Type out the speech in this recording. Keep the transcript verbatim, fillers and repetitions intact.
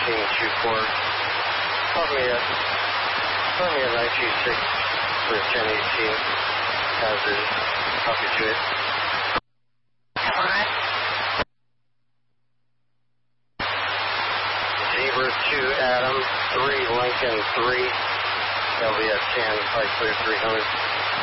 nineteen two four. Call me at, call me at nine two six for ten eighteen. Hazard. Copy to it. Zebra two Adam, three Lincoln three. L V S ten, five clear three hundred.